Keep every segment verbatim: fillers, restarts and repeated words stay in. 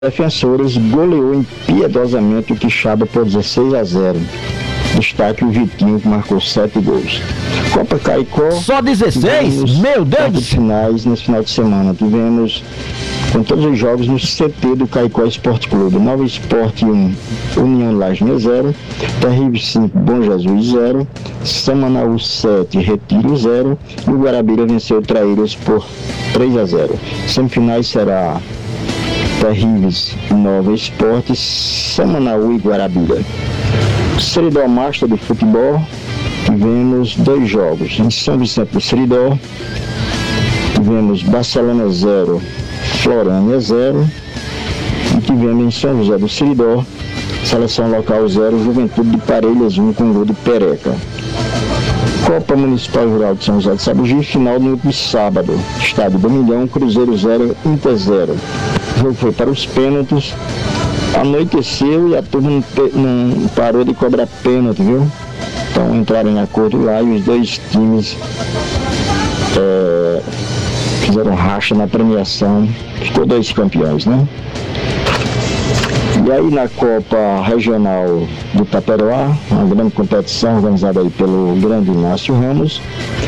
Defensores goleou impiedosamente o Quixaba por dezesseis a zero. Destaque o Vitinho, que marcou sete gols. Copa Caicó. Só dezesseis? Meu Deus! De finais nesse final de semana. Tivemos com todos os jogos no C T do Caicó Esporte Clube. Nova Esporte um, União Laje zero. Terrível cinco, Bom Jesus zero. Samanaú sete, Retiro zero. E o Guarabira venceu o Traíras por três a zero. Semifinais será Terríveis Nova Esporte, Samanaú e Guarabira. Seridó Master de Futebol, tivemos dois jogos. Em São Vicente do Seridó, tivemos Barcelona zero, Florânia zero. E tivemos em São José do Seridó, Seleção Local zero, Juventude de Parelhas um com gol de Pereca. Copa Municipal Rural de São José de Sabugi, final no último sábado. Estádio do Milhão, Cruzeiro zero, Inter zero. O jogo foi para os pênaltis. Anoiteceu e a turma não, não parou de cobrar pênalti, viu? Então entraram em acordo lá e os dois times é, fizeram racha na premiação. Ficou dois campeões, né? E aí na Copa Regional do Taperoá, uma grande competição organizada aí pelo grande Inácio Ramos,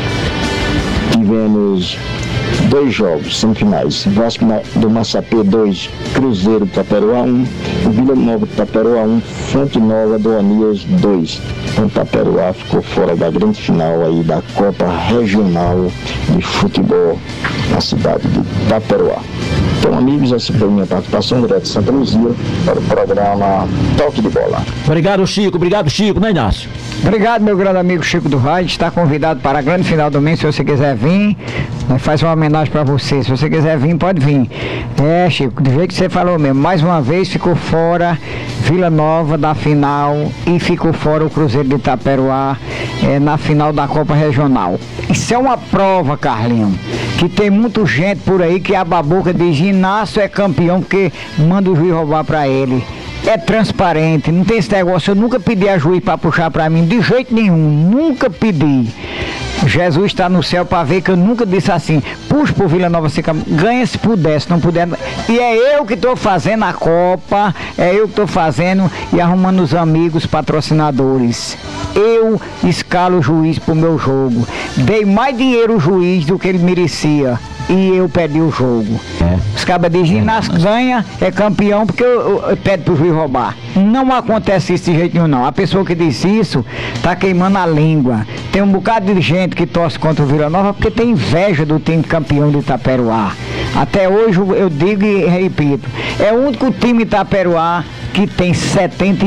tivemos dois jogos semifinais. Vasco do Massapê dois, Cruzeiro do Taperoá um, o Vila Nova do Taperoá um, Fonte Nova do Anias dois. O Taperoá ficou fora da grande final aí da Copa Regional de Futebol na cidade de Taperoá. Então, amigos, essa foi a minha participação direto de Santa Luzia para o programa Toque de Bola. Obrigado, Chico. Obrigado, Chico, né, Inácio? Obrigado, meu grande amigo Chico do Rádio. Está convidado para a grande final do mês. Se você quiser vir, nós faz uma homenagem para você. Se você quiser vir, pode vir. É, Chico, do jeito que você falou mesmo. Mais uma vez ficou fora Vila Nova da final e ficou fora o Cruzeiro de Itaperoá é, na final da Copa Regional. Isso é uma prova, Carlinhos, que tem muita gente por aí que abre a boca diz Inácio é campeão porque manda o juiz roubar para ele. É transparente, não tem esse negócio. Eu nunca pedi a juiz para puxar para mim, de jeito nenhum, nunca pedi. Jesus está no céu para ver que eu nunca disse assim, puxa pro Vila Nova ser campeão, ganha se puder, se não puder. E é eu que estou fazendo a Copa, é eu que estou fazendo e arrumando os amigos patrocinadores. Eu escalo o juiz pro meu jogo. Dei mais dinheiro ao juiz do que ele merecia. E eu perdi o jogo. É. Os cabas dizem, Inácio ganha, é campeão, porque eu, eu, eu pede pro juiz roubar. Não acontece isso de jeito nenhum, não. A pessoa que disse isso tá queimando a língua. Tem um bocado de gente que torce contra o Vila Nova porque tem inveja do time campeão de Itaperoá. Até hoje eu digo e repito, é o único time Itaperoá que tem setenta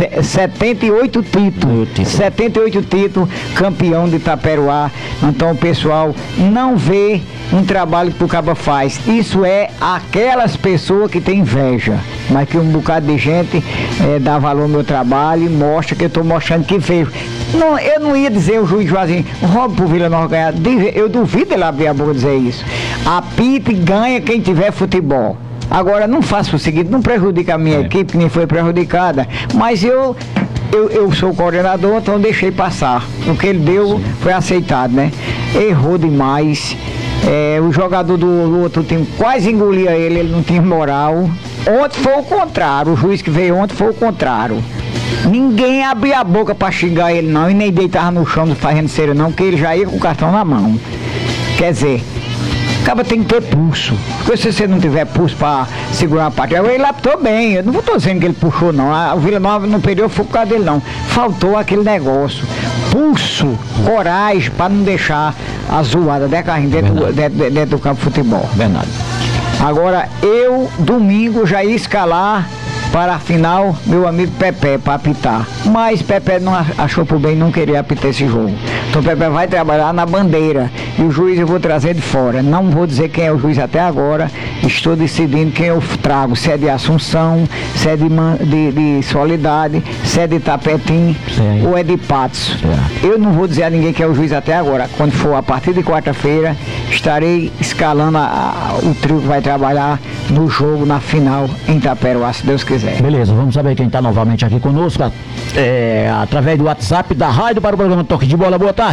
e oito títulos, setenta e oito títulos, campeão de Itaperoá. Então o pessoal não vê um trabalho que o caba faz. Isso é aquelas pessoas que têm inveja, mas que um bocado de gente é, dá valor ao meu trabalho e mostra que eu estou mostrando que veio. Não, eu não ia dizer o juiz Juazinho, rouba pro Vila Nova ganhar. Eu duvido ele abrir a boca e dizer isso. Apita e ganha quem tiver futebol. Agora, não faça o seguinte, não prejudica a minha é. equipe, que nem foi prejudicada, mas eu, eu, eu sou o coordenador, então deixei passar. O que ele deu foi aceitado, né? Errou demais. É, o jogador do, do outro time quase engolia ele, ele não tinha moral. Ontem foi o contrário, o juiz que veio ontem foi o contrário. Ninguém abria a boca para xingar ele não, e nem deitava no chão fazendo cera não, porque ele já ia com o cartão na mão. Quer dizer, acaba tem que ter pulso. Porque se você não tiver pulso para segurar a partida, ele laptou bem. Eu não estou dizendo que ele puxou, não. A Vila Nova não perdeu, foi por causa dele, não. Faltou aquele negócio. Pulso, coragem, para não deixar a zoada dentro, dentro, dentro, dentro do campo de futebol. Verdade. Agora, eu, domingo, já ia escalar para a final meu amigo Pepe para apitar, mas Pepe não achou por bem, não queria apitar esse jogo. Então Pepe vai trabalhar na bandeira e o juiz eu vou trazer de fora. Não vou dizer quem é o juiz até agora, estou decidindo quem eu trago, se é de Assunção, se é de, de, de Solidade, se é de Tapetim Sim. ou é de Patos. Eu não vou dizer a ninguém que é o juiz até agora. Quando for a partir de quarta-feira, estarei escalando a, a, o trio que vai trabalhar no jogo, na final em Itaperoá, se Deus quiser. Beleza, vamos saber quem está novamente aqui conosco, é, através do WhatsApp da rádio para o programa Toque de Bola. Boa tarde.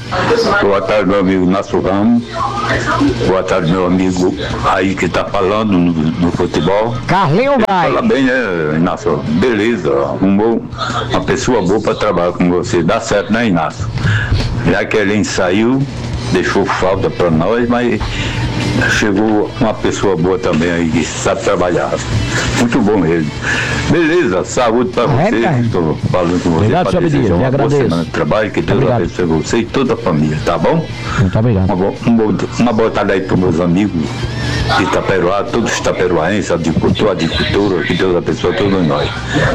Boa tarde, meu amigo Inácio Ramos. Boa tarde, meu amigo aí que tá falando no, no futebol. Carlinho vai. Fala bem, né, Inácio? Beleza, um bom, uma pessoa boa para trabalhar com você. Dá certo, né, Inácio? Já que ele saiu, deixou falta para nós, mas chegou uma pessoa boa também aí que sabe trabalhar. Muito bom mesmo. Beleza, saúde para você. É, Estou falando com você. Obrigado, senhor Abdias, uma lhe boa agradeço. semana de trabalho, que Deus Obrigado. abençoe você e toda a família, tá bom? Muito obrigado. Uma, bo- um bo- uma boa tarde aí para meus amigos de Itaperuá, todos os itaperuaenses, agricultor, agricultura, que Deus abençoe todos nós.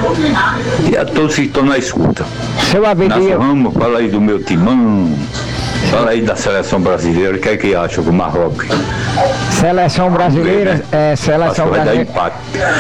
E a todos que estão na escuta. Seu Inácio Abdias, Ramos, fala aí do meu timão, fala aí da seleção brasileira, o que é que acha do Marrocos? seleção brasileira, é, Acho seleção que vai dar brasileira, empate.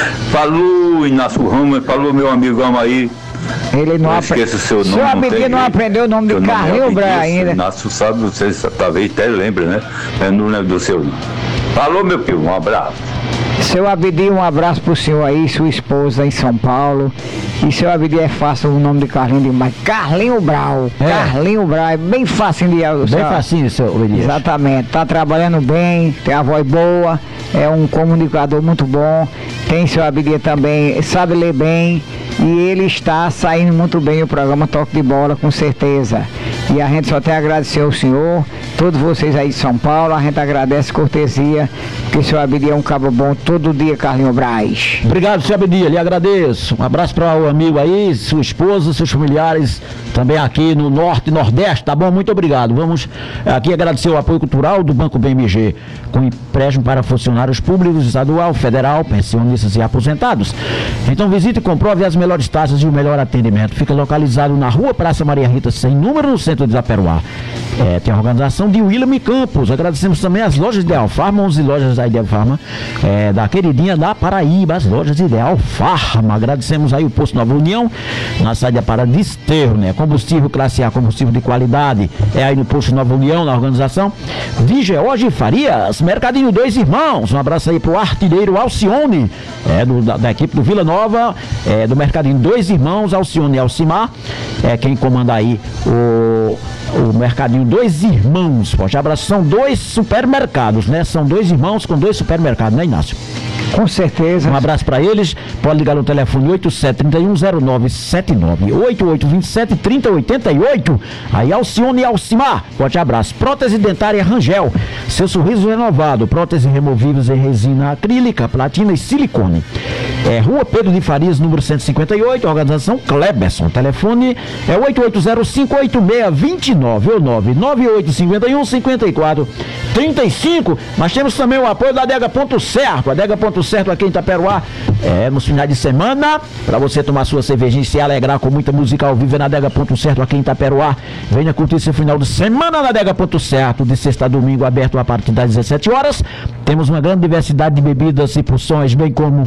Falou, Inácio Ramos, falou meu amigão aí. ele não Não aprendeu. esqueça o seu nome. Seu não tem Abdias não jeito. aprendeu o nome Seu do nome é Carlinho Bra Abdias, ainda. Inácio sabe, você talvez até lembre, né? Eu não lembro do seu nome. Falou, meu filho, um abraço. Seu Abdias, um abraço pro senhor aí, sua esposa em São Paulo. E seu Abdias é fácil o nome de Carlinho demais. Carlinho Brau. É. Carlinho Brau, é bem fácil de. Bem facinho, seu Elias. Exatamente, tá trabalhando bem, tem a voz boa, é um comunicador muito bom, tem seu Abdias também, sabe ler bem, e ele está saindo muito bem o programa Toque de Bola, com certeza. E a gente só tem a agradecer ao senhor, todos vocês aí de São Paulo, a gente agradece cortesia, porque seu Abdias é um cabo bom todo dia, Carlinho Braz. Obrigado, senhor Abdias, lhe agradeço. Um abraço para o amigo aí, sua esposa, seus familiares, também aqui no Norte e Nordeste, tá bom? Muito obrigado. Vamos aqui agradecer o apoio cultural do Banco B M G, com empréstimo para funcionários públicos, estadual, federal, pensionistas e aposentados. Então visite e comprove as melhores taxas e o melhor atendimento. Fica localizado na Rua Praça Maria Rita, sem número, no centro de Itaperuá. É, tem a organização de William Campos. Agradecemos também as lojas Ideal Farma, onze lojas da Ideal Farma, é, da queridinha da Paraíba, as lojas Ideal Farma. Agradecemos aí o Posto Nova União, na saída para Desterro, né? Combustível classe A, combustível de qualidade, é aí no Posto Nova União, na organização. Vigeorge Farias, Mercadinho Dois Irmãos. Um abraço aí pro artilheiro Alcione, é, do, da, da equipe do Vila Nova, é, do Mercadinho Dois Irmãos, Alcione e Alcimar, é quem comanda aí o, o Mercadinho Dois Irmãos. Forte abraço, são dois supermercados, né? São dois irmãos com dois supermercados, né, Inácio? Com certeza. Um abraço para eles, pode ligar no telefone oito sete três um zero nove sete nove, oito oito dois sete, três zero oito oito, aí Alcione e Alcimar, forte abraço. Prótese dentária Rangel, seu sorriso renovado, prótese removíveis em resina acrílica, platina e silicone. É Rua Pedro de Farias, número cento e cinquenta e oito, organização Kleberson, telefone é oito oito zero cinco oito seis dois nove ou nove nove oito cinco um cinco quatro três cinco. Nós temos também o apoio da Adega Ponto Certo, Adega Ponto Certo aqui em Itaperuá, é, nos finais de semana, para você tomar sua cervejinha e se alegrar com muita música ao vivo, é na Adega Ponto Certo aqui em Itaperuá. Venha curtir esse final de semana na Adega Ponto Certo, de sexta a domingo, aberto a partir das dezessete horas. Temos uma grande diversidade de bebidas e porções, bem como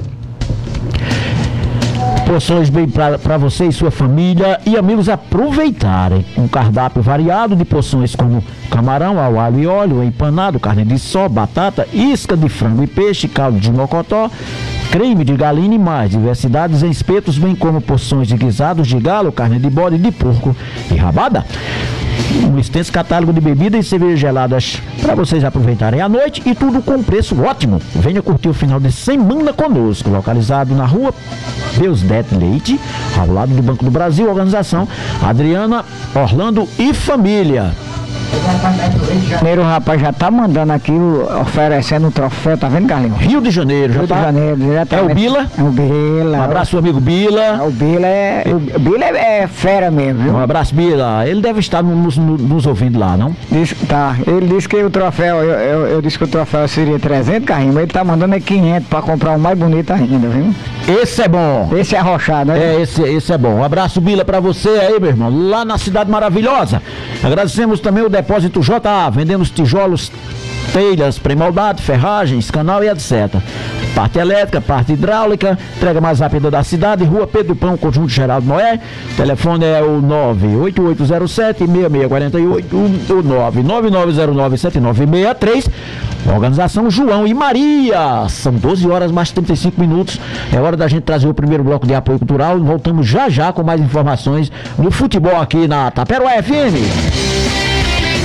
porções bem para você e sua família e amigos aproveitarem. Um cardápio variado de porções como camarão ao alho e óleo, empanado, carne de sol, batata, isca de frango e peixe, caldo de mocotó, creme de galinha e mais diversidades em espetos, bem como porções de guisados de galo, carne de bode, de porco e rabada. Um extenso catálogo de bebidas e cervejas geladas para vocês aproveitarem à noite e tudo com preço ótimo. Venha curtir o final de semana conosco, localizado na Rua Deusdete Leite, ao lado do Banco do Brasil, organização Adriana, Orlando e Família. Janeiro, o rapaz já tá mandando aqui, oferecendo um troféu, tá vendo, Carlinhos? Rio de Janeiro, já Rio tá? de Janeiro, diretamente. É o Bila? É o Bila. Um abraço, amigo Bila. O Bila é, o Bila é, é fera mesmo, viu? Um abraço, Bila. Ele deve estar nos, nos, nos ouvindo lá, não? Diz, tá, ele disse que o troféu, eu, eu, eu disse que o troféu seria trezentos, Carlinhos, mas ele tá mandando é quinhentos pra comprar um mais bonito ainda, viu? Esse é bom. Esse é arrochado, né? É, esse, esse é bom. Um abraço, Bila, pra você aí, meu irmão, lá na Cidade Maravilhosa. Agradecemos também o Depósito J A, vendendo os tijolos, telhas, pré-moldado, ferragens, canal e etcétera. Parte elétrica, parte hidráulica, entrega mais rápida da cidade, Rua Pedro Pão, Conjunto Geraldo Noé. O telefone é o nove oito oito zero sete, seis seis quatro oito, o nove nove nove zero nove sete nove seis três. Organização João e Maria. São doze horas mais trinta e cinco minutos. É hora da gente trazer o primeiro bloco de apoio cultural. Voltamos já já com mais informações no futebol aqui na Itaperuá F M.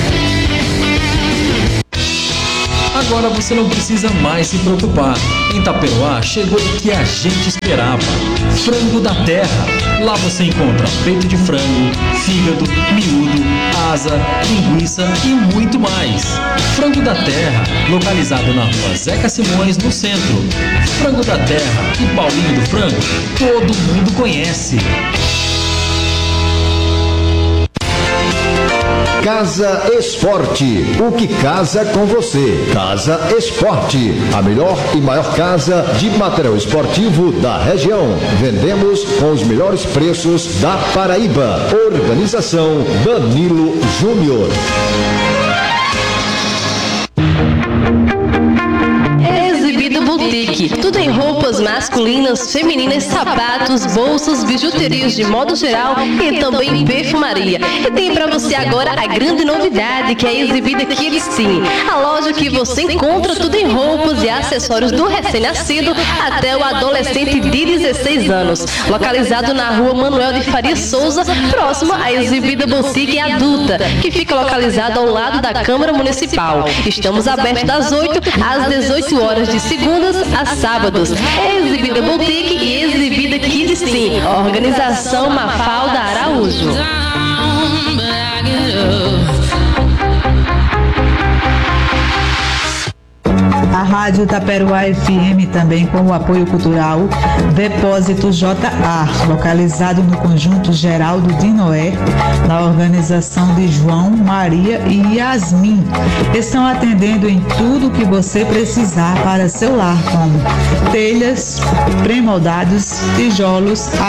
Agora você não precisa mais se preocupar. Em Taperoá chegou o que a gente esperava: Frango da Terra. Lá você encontra peito de frango, fígado, miúdo, asa, linguiça e muito mais. Frango da Terra, localizado na rua Zeca Simões, no centro. Frango da Terra e Paulinho do Frango, todo mundo conhece. Casa Esporte, o que casa com você. Casa Esporte, a melhor e maior casa de material esportivo da região. Vendemos com os melhores preços da Paraíba. Organização Danilo Júnior. Boutique, tudo em roupas masculinas, femininas, sapatos, bolsas, bijuterias de modo geral e também perfumaria. E tem pra você agora a grande novidade que é exibida aqui em Sim, a loja que você encontra tudo em roupas e acessórios do recém-nascido até o adolescente de dezesseis anos, localizado na rua Manuel de Faria Souza, próximo à exibida Boutique Adulta, que fica localizado ao lado da Câmara Municipal. Estamos abertos das oito às dezoito horas de segundas a sábados. É exibida Boutique e exibida Kids Sim. Organização Mafalda Araújo. A Rádio Taperoá F M também com o apoio cultural Depósito J A, localizado no Conjunto Geraldo de Noé, na organização de João, Maria e Yasmin. Estão atendendo em tudo o que você precisar para seu lar, como telhas, pré-moldados, tijolos,